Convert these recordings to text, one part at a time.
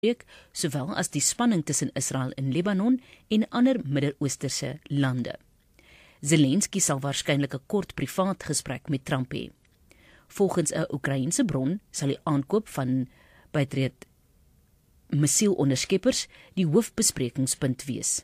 sowel as die spanning tussen Israel en Libanon en ander Midde-Oosterse lande. Zelensky sal waarskynlik 'n kort privaat gesprek met Trump hê. Volgens 'n Oekraïense bron sal die aankoop van Patriot missielonderskeppers die hoofbesprekingspunt wees.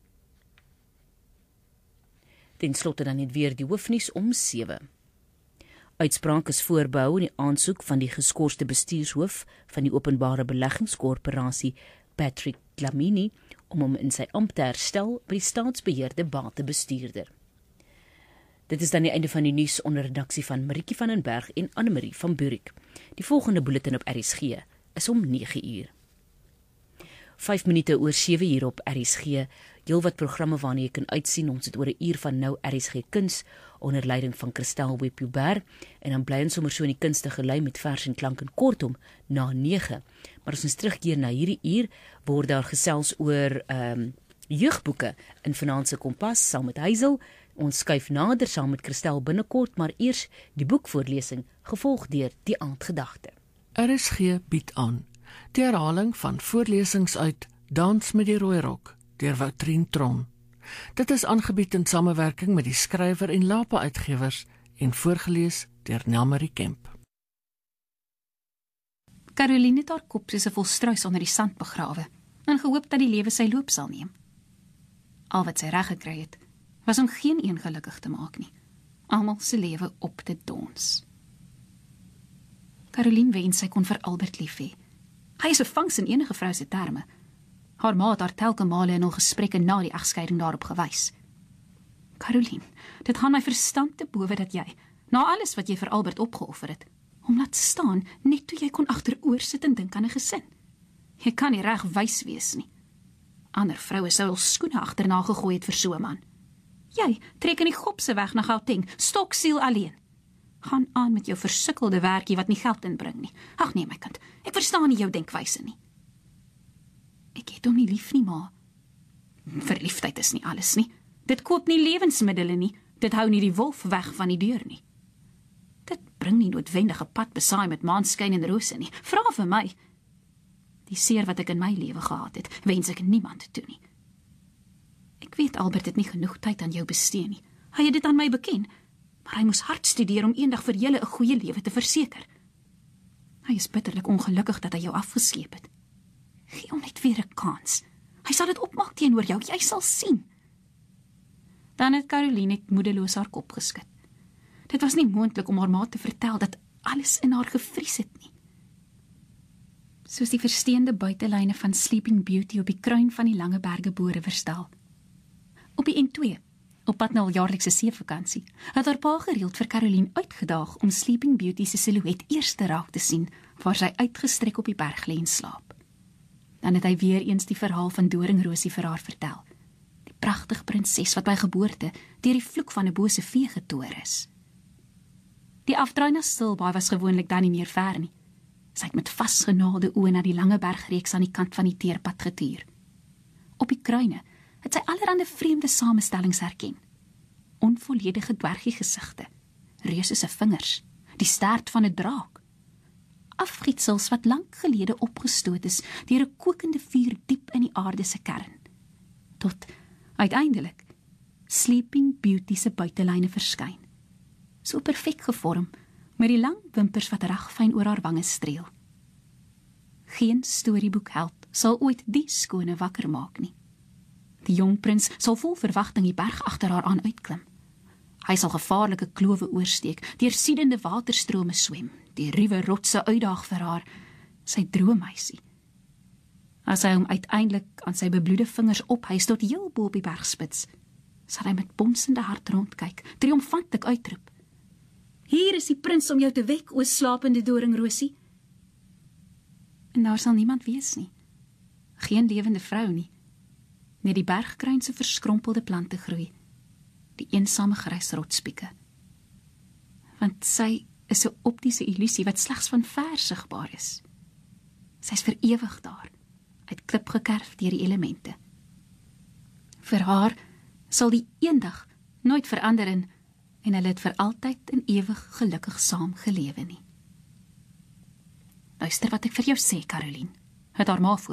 Ten slotte dan net weer die hoofnuus om 7. Uitspraak is voorbehou in die aansoek van die geskorste bestuurshoof van die openbare beleggingskorporasie Patrick Dlamini om hom in sy ampt te herstel by die staatsbeheerde batebestuurder. Dit is dan die einde van die nuus onder redaksie van Marieke van den Berg en Annemarie van Burik. Die volgende bulletin op RSG is om 9 uur. 5 minute oor 7 hier op RSG, heelwat programme waarna jy kan uitsien. Ons het oor 'n uur van nou RSG Kuns onder leiding van Christel Webber, en dan bly ons sommer so in die kunstige lei met vers en klank en kortom na 9. Maar as ons terugkeer na hierdie uur, word daar gesels oor jeugboeke in Vanaand se Kompas saam met Hazel. Ons skuif nader saam met Christel binnekort, maar eers die boekvoorlesing gevolg deur die aandgedagte. RSG bied aan die herhaling van voorlesings uit Dans met die Rooi Rok deur Woutrien Tron. Dit is aangebied in samewerking met die skrywer en Lapa uitgewers en voorgeles deur Nelmarie Kemp. Caroline het haar kop soos 'n volstruis onder die sand begrawe en gehoop dat die lewe sy loop sal neem. Al wat sy reg gekry het, was om geen een gelukkig te maak nie. Almal se lewe op te dons. Caroline wens sy kon vir Albert lief hê. Hy is 'n vangs in enige vrou se terme. Haar ma het haar telke male in hul gesprekke na die egskeiding daarop gewys. Caroline, dit gaan my verstand te bowe dat jy, na alles wat jy vir Albert opgeoffer het, hom laat staan net toe jy kon agteroor sit en dink aan 'n gesin. Jy kan nie reg wys wees nie. Ander vroue sou hul skoene agterna gegooi het vir so 'n man. Jy trek in die gopse weg na Gauteng, stoksiel alleen. Gaan aan met jou versukkelde werkie wat nie geld inbring nie. Ag nee my kind, ek verstaan nie jou denkwyse nie. Ek het hom nie lief nie, ma. Verliefdheid is nie alles nie. Dit koop nie lewensmiddele nie. Dit hou nie die wolf weg van die deur nie. Dit bring nie noodwendige pad besaai met maanskyn en rose nie. Vra vir my. Die seer wat ek in my lewe gehad het, wens ek niemand toe nie. Ek weet Albert het nie genoeg tyd aan jou bestee nie. Hy het dit aan my beken, maar hy moes hard studeer om eendag vir julle 'n goeie lewe te verseker. Hy is bitterlik ongelukkig dat hy jou afgeskeep het. Gee hom net weer 'n kans. Hy sal dit opmaak teenoor jou, jy sal sien. Dan het Caroline net moedeloos haar kop geskud. Dit was nie moontlik om haar ma te vertel dat alles in haar gevries het nie. Soos die versteende buitelyne van Sleeping Beauty op die kruin van die lange berge bo Riversdal. Op die N2, op pad na hul jaarlikse seevakansie, het haar pa gereeld vir Caroline uitgedaag om Sleeping Beauty se silhouet eers te raak te sien, waar sy uitgestrek op die berg lê en slaap. Dan het hy weer eens die verhaal van Doringrosie vir haar vertel. Die pragtige prinses wat by geboorte deur die vloek van 'n bose vee getoor is. Die afdraai na Stilbaai was gewoonlik dan nie meer ver nie. Sy het met vasgenaalde oë na die lange bergreeks aan die kant van die teerpad getuur. Op die kruine het sy allerhande vreemde samestellings herken. Onvolledige dwergiegesigte, reuse se vingers, die stert van 'n draak. Afgietsels wat lank gelede opgestoot is deur 'n kokende vuur diep in die aarde se kern. Tot uiteindelik Sleeping Beauty se buitelyne verskyn. So perfek gevorm, met die lang wimpers wat ragfyn oor haar wange streel. Geen storieboekheld sal ooit die skone wakker maak nie. Die jong prins sal vol verwagting die berg agter haar aan uitklim. Hy sal gevaarlike klowe oorsteek, deur siedende waterstrome swem, die ruwe rotse uitdaag vir haar, sy droommeisie. As hy hom uiteindelik aan sy bebloede vingers ophys tot heel bo op die bergspits, sal hy met bonsende hart rondkyk, triomfantelik uitroep: "Hier is die prins om jou te wek, o slapende Doringrosie." En daar sal niemand wees nie. Geen lewende vrou nie. Net die bergkruin se verskrompelde plante groei, die eensame grys rotspieke. Want sy is 'n optiese illusie wat slegs van ver sigbaar is. Sy is vir ewig daar, uit klip gekerf deur die elemente. Vir haar sal die eendag nooit verander en hulle het vir altyd en ewig gelukkig saam gelewe nie. Luister wat ek vir jou sê, Caroline. het haar ma